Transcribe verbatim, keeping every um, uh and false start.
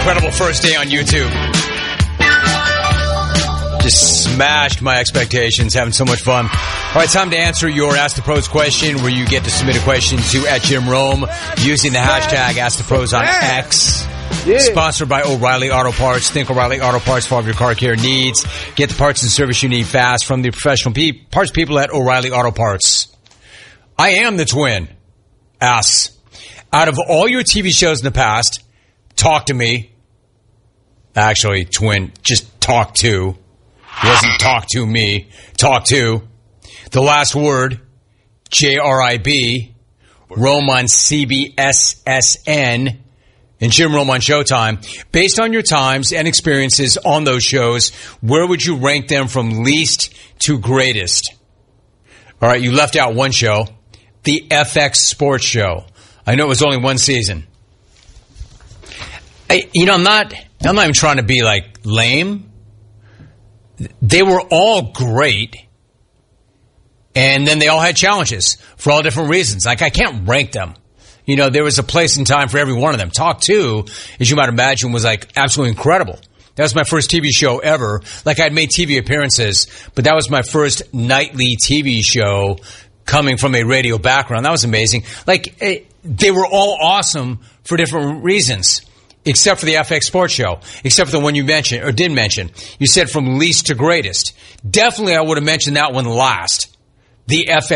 incredible first day on YouTube. Just smashed my expectations, having so much fun. All right, time to answer your Ask the Pros question, where you get to submit a question to at Jim Rome using the hashtag Ask the Pros on X. Yeah. Sponsored by O'Reilly Auto Parts. Think O'Reilly Auto Parts for all of your car care needs. Get the parts and service you need fast from the professional pe- parts people at O'Reilly Auto Parts. I am the twin. Ass. Out of all your T V shows in the past, Talk to Me. Actually, twin, just talk to. It wasn't talk to me. Talk to. The Last Word. J R I B. Rome on C B S S N. And Jim Rome on Showtime. Based on your times and experiences on those shows, where would you rank them from least to greatest? All right, you left out one show. The F X Sports Show. I know it was only one season. I, you know, I'm not, I'm not even trying to be like lame. They were all great. And then they all had challenges for all different reasons. Like, I can't rank them. You know, there was a place and time for every one of them. Talk To, as you might imagine, was like absolutely incredible. That was my first T V show ever. Like, I'd made T V appearances, but that was my first nightly T V show coming from a radio background. That was amazing. Like, it, they were all awesome for different reasons, except for the F X Sports Show, except for the one you mentioned, or did mention. You said from least to greatest. Definitely I would have mentioned that one last. The F X